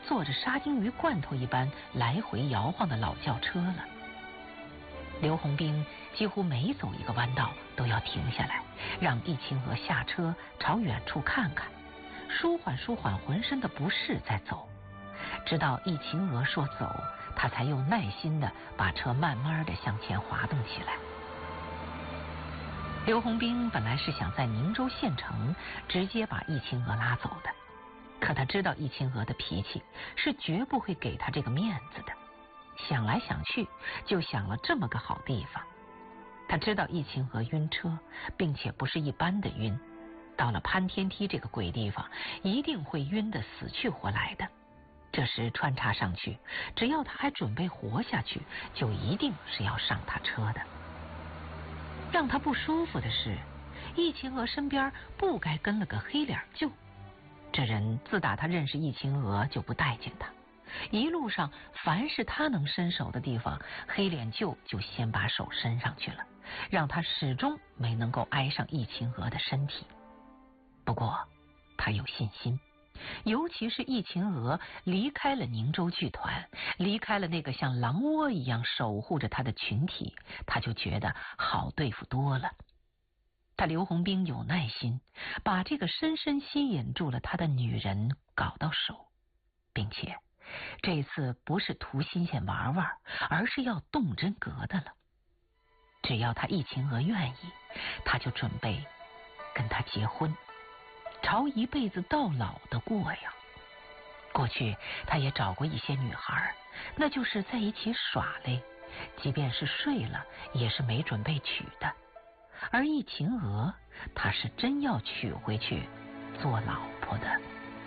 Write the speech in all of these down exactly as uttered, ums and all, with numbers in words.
坐着沙丁鱼罐头一般来回摇晃的老轿车了。刘洪兵几乎每走一个弯道都要停下来，让易清娥下车朝远处看看，舒缓舒缓浑身的不适再走。直到易清娥说走，他才又耐心地把车慢慢地向前滑动起来。刘洪兵本来是想在宁州县城直接把易清娥拉走的，可他知道易清娥的脾气是绝不会给他这个面子的。想来想去，就想了这么个好地方。他知道易清娥晕车，并且不是一般的晕，到了潘天梯这个鬼地方，一定会晕得死去活来的。这时穿插上去，只要他还准备活下去，就一定是要上他车的。让他不舒服的是，易清娥身边不该跟了个黑脸舅。这人自打他认识易清娥就不待见他，一路上凡是他能伸手的地方，黑脸舅就先把手伸上去了，让他始终没能够挨上易清娥的身体。不过他有信心，尤其是易清娥离开了宁州剧团，离开了那个像狼窝一样守护着他的群体，他就觉得好对付多了。他刘洪兵有耐心，把这个深深吸引住了他的女人搞到手，并且这次不是图新鲜玩玩，而是要动真格的了。只要他易清娥愿意，他就准备跟他结婚，朝一辈子到老的过呀。过去他也找过一些女孩，那就是在一起耍嘞，即便是睡了也是没准备娶的。而易清娥他是真要娶回去做老婆的。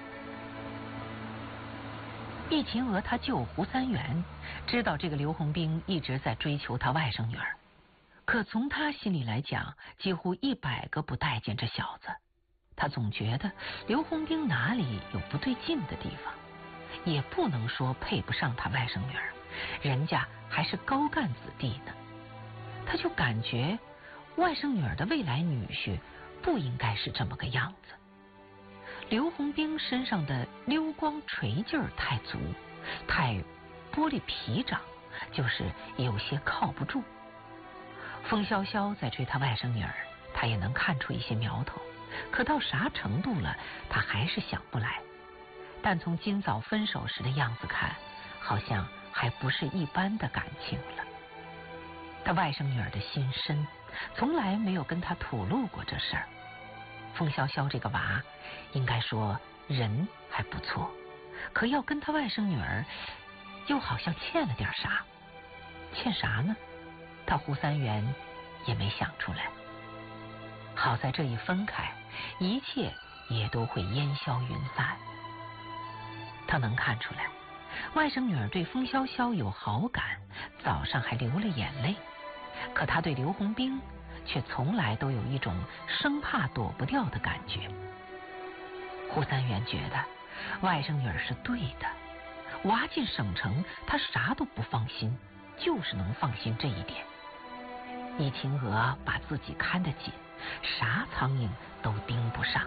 易清娥他舅胡三元知道这个刘洪兵一直在追求他外甥女儿，可从他心里来讲，几乎一百个不待见这小子。他总觉得刘洪兵哪里有不对劲的地方，也不能说配不上他外甥女儿，人家还是高干子弟呢。他就感觉外甥女儿的未来女婿不应该是这么个样子。刘洪兵身上的溜光锤劲儿太足，太玻璃皮掌，就是有些靠不住。风萧萧在追他外甥女儿，他也能看出一些苗头，可到啥程度了，他还是想不来。但从今早分手时的样子看，好像还不是一般的感情了。他外甥女儿的心深，从来没有跟他吐露过这事儿。风萧萧这个娃应该说人还不错，可要跟他外甥女儿又好像欠了点啥。欠啥呢？他胡三元也没想出来。好在这一分开，一切也都会烟消云散。他能看出来外甥女儿对风萧萧有好感，早上还流了眼泪，可他对刘洪兵却从来都有一种生怕躲不掉的感觉。胡三元觉得外甥女儿是对的，娃进省城他啥都不放心，就是能放心这一点。易清娥把自己看得紧，啥苍蝇都盯不上。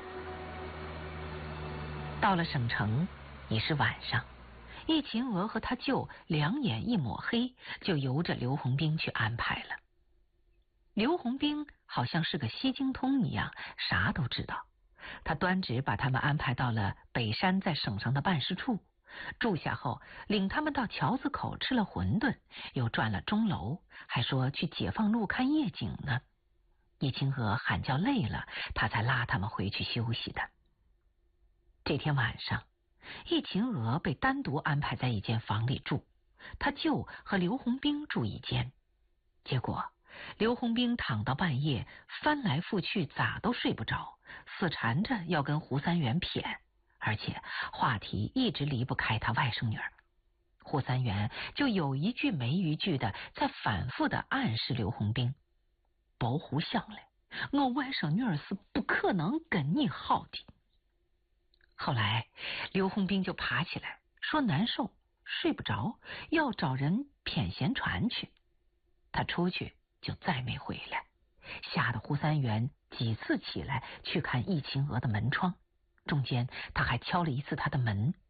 到了省城已是晚上，易清娥和他舅两眼一抹黑，就由着刘洪兵去安排了。刘洪兵好像是个西京通一样，啥都知道。他端直把他们安排到了北山在省城的办事处，住下后领他们到桥子口吃了馄饨，又转了钟楼，还说去解放路看夜景呢。易清娥喊叫累了，他才拉他们回去休息的。这天晚上，易清娥被单独安排在一间房里住，他舅和刘洪兵住一间。结果刘洪兵躺到半夜，翻来覆去咋都睡不着，死缠着要跟胡三元谝，而且话题一直离不开他外甥女儿。胡三元就有一句没一句的在反复的暗示刘洪兵，保护相嘞，我外甥女儿是不可能跟你好的。后来刘洪兵就爬起来说难受睡不着，要找人谝闲传去。他出去就再没回来，吓得胡三元几次起来去看易清娥的门窗，中间他还敲了一次他的门，